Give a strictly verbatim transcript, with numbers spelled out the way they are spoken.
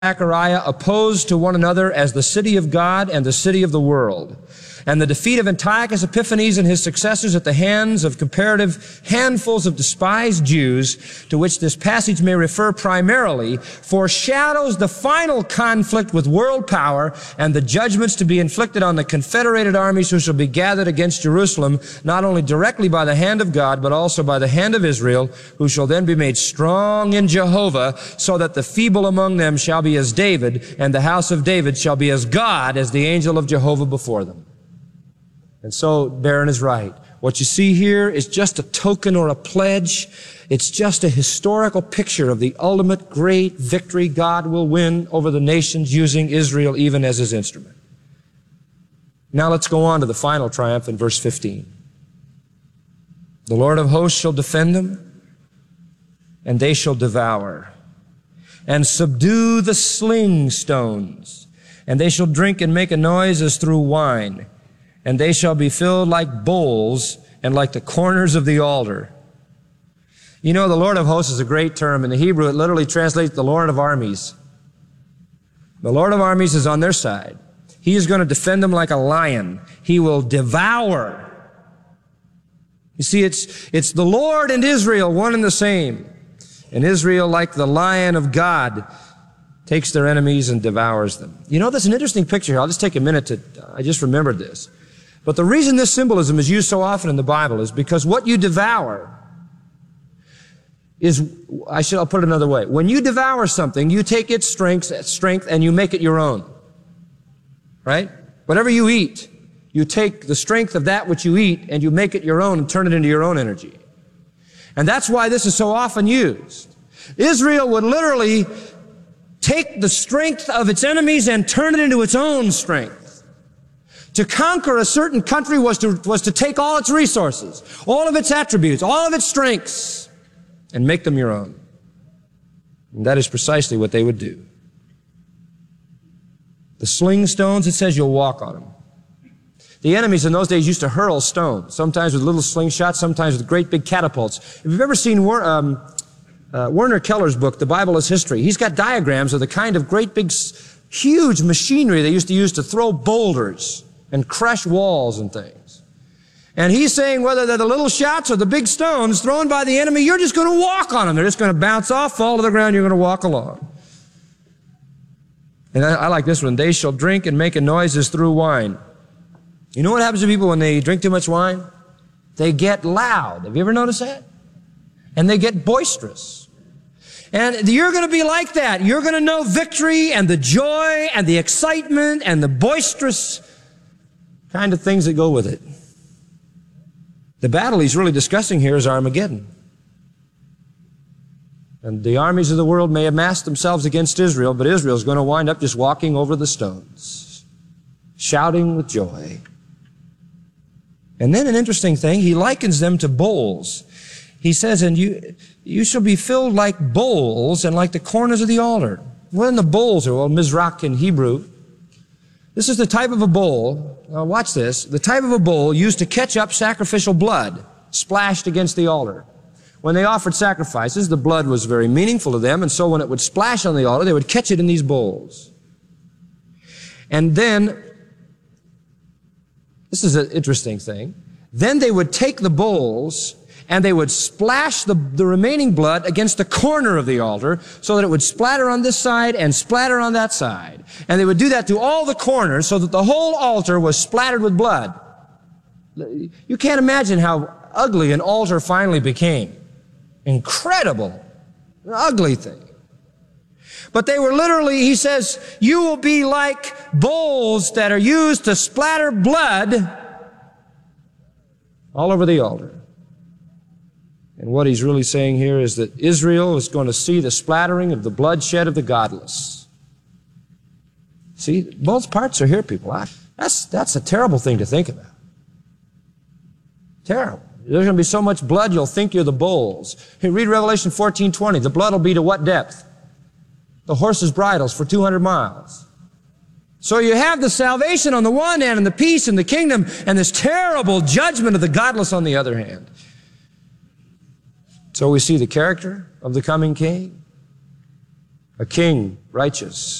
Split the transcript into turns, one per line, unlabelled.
Zechariah opposed to one another as the city of God and the city of the world. And the defeat of Antiochus Epiphanes and his successors at the hands of comparative handfuls of despised Jews, to which this passage may refer primarily, foreshadows the final conflict with world power and the judgments to be inflicted on the confederated armies who shall be gathered against Jerusalem, not only directly by the hand of God, but also by the hand of Israel, who shall then be made strong in Jehovah, so that the feeble among them shall be as David, and the house of David shall be as God, as the angel of Jehovah before them. And so Barron is right. What you see here is just a token or a pledge. It's just a historical picture of the ultimate great victory God will win over the nations, using Israel even as his instrument. Now let's go on to the final triumph in verse fifteen. The Lord of hosts shall defend them, and they shall devour, and subdue the sling stones, and they shall drink and make a noise as through wine. And they shall be filled like bowls and like the corners of the altar. You know, the Lord of hosts is a great term. In the Hebrew, it literally translates the Lord of armies. The Lord of armies is on their side. He is going to defend them like a lion. He will devour. You see, it's, it's the Lord and Israel, one and the same. And Israel, like the lion of God, takes their enemies and devours them. You know, that's an interesting picture here. I'll just take a minute to, I just remembered this. But the reason this symbolism is used so often in the Bible is because what you devour is, I should, I'll put it another way. When you devour something, you take its strength, strength and you make it your own. Right? Whatever you eat, you take the strength of that which you eat and you make it your own and turn it into your own energy. And that's why this is so often used. Israel would literally take the strength of its enemies and turn it into its own strength. To conquer a certain country was to, was to take all its resources, all of its attributes, all of its strengths, and make them your own. And that is precisely what they would do. The sling stones, it says you'll walk on them. The enemies in those days used to hurl stones, sometimes with little slingshots, sometimes with great big catapults. If you've ever seen um, uh, Werner Keller's book, The Bible is History, he's got diagrams of the kind of great big, huge machinery they used to use to throw boulders and crush walls and things. And he's saying whether they're the little shots or the big stones thrown by the enemy, you're just going to walk on them. They're just going to bounce off, fall to the ground, you're going to walk along. And I, I like this one. They shall drink and make a noise as through wine. You know what happens to people when they drink too much wine? They get loud. Have you ever noticed that? And they get boisterous. And you're going to be like that. You're going to know victory and the joy and the excitement and the boisterous kind of things that go with it. The battle he's really discussing here is Armageddon. And the armies of the world may amass themselves against Israel, but Israel is going to wind up just walking over the stones, shouting with joy. And then an interesting thing, he likens them to bowls. He says, and you, you shall be filled like bowls and like the corners of the altar. When the bowls are, well, mizrach in Hebrew. This is the type of a bowl, now watch this, the type of a bowl used to catch up sacrificial blood splashed against the altar. When they offered sacrifices, the blood was very meaningful to them, and so when it would splash on the altar, they would catch it in these bowls. And then, this is an interesting thing, then they would take the bowls and they would splash the, the remaining blood against the corner of the altar so that it would splatter on this side and splatter on that side. And they would do that to all the corners so that the whole altar was splattered with blood. You can't imagine how ugly an altar finally became. Incredible. An ugly thing. But they were literally, he says, you will be like bowls that are used to splatter blood all over the altar. And what he's really saying here is that Israel is going to see the splattering of the bloodshed of the godless. See, both parts are here, people. That's, that's a terrible thing to think about. Terrible. There's going to be so much blood you'll think you're the bowls. Hey, read Revelation fourteen twenty. The blood will be to what depth? The horses' bridles for two hundred miles. So you have the salvation on the one hand and the peace and the kingdom and this terrible judgment of the godless on the other hand. So we see the character of the coming king, a king righteous.